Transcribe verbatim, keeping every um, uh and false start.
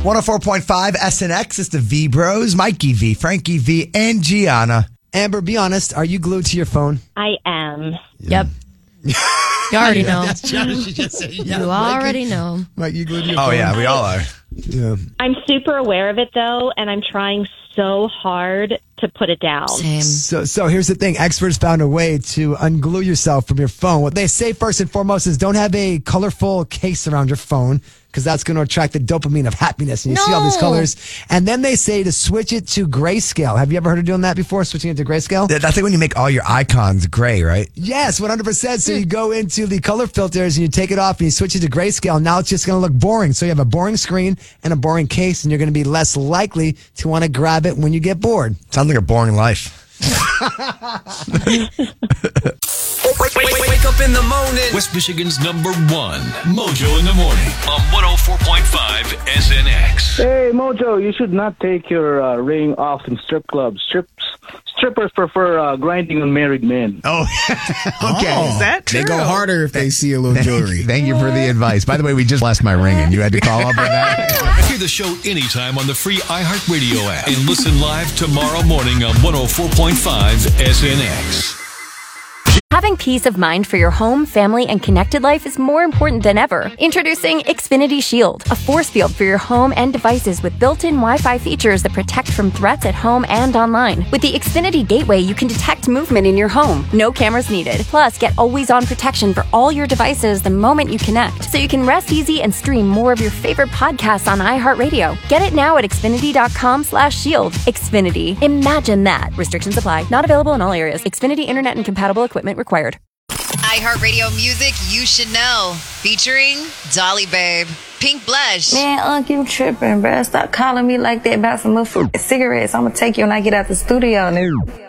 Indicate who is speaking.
Speaker 1: one oh four point five S N X. It's the V Bros, Mikey V, Frankie V, and Gianna.
Speaker 2: Amber, be honest. Are you glued to your phone?
Speaker 3: I am.
Speaker 4: Yep. You already know.
Speaker 2: That's Gianna. She just said, yeah,
Speaker 4: You
Speaker 2: Mikey.
Speaker 4: already know.
Speaker 2: Mike, you glued to your
Speaker 1: Oh,
Speaker 2: phone?
Speaker 1: yeah, we all are.
Speaker 2: Yeah.
Speaker 3: I'm super aware of it, though, and I'm trying so hard to put it down.
Speaker 4: Same.
Speaker 2: So, so here's the thing. Experts found a way to unglue yourself from your phone. What they say first and foremost is don't have a colorful case around your phone because that's going to attract the dopamine of happiness. And you see all these
Speaker 4: No.
Speaker 2: colors. And then they say to switch it to grayscale. Have you ever heard of doing that before, switching it to grayscale?
Speaker 1: That- That's like when you make all your icons gray, right?
Speaker 2: Yes, one hundred percent. So you go into the color filters and you take it off and you switch it to grayscale. Now it's just going to look boring. So you have a boring screen and a boring case, and you're going to be less likely to want to grab it when you get bored.
Speaker 1: Sounds like a boring life.
Speaker 5: Wake, wake, wake, wake up in the morning. West Michigan's number one, Mojo in the Morning on one oh four point five S N X.
Speaker 6: Hey, Mojo, you should not take your uh, ring off in strip clubs. Strips, strippers prefer uh, grinding on married men.
Speaker 1: Oh, okay. Is that true?
Speaker 7: They go harder if they see a little jewelry.
Speaker 1: Thank you for the advice. By the way, we just lost my ring, and you had to call up with that.
Speaker 5: Hear the show anytime on the free iHeartRadio app and listen live tomorrow morning on one oh four point five S N X.
Speaker 8: Having peace of mind for your home, family, and connected life is more important than ever. Introducing Xfinity Shield, a force field for your home and devices with built-in Wi-Fi features that protect from threats at home and online. With the Xfinity Gateway, you can detect movement in your home. No cameras needed. Plus, get always-on protection for all your devices the moment you connect, so you can rest easy and stream more of your favorite podcasts on iHeartRadio. Get it now at Xfinity.com slash shield. Xfinity. Imagine that. Restrictions apply. Not available in all areas. Xfinity Internet and compatible equipment required.
Speaker 9: iHeartRadio music you should know. Featuring Dolly Babe. Pink Blush.
Speaker 10: Man, Unc, you tripping, bruh. Stop calling me like that about some motherfucking cigarettes. I'm gonna take you when I get out the studio.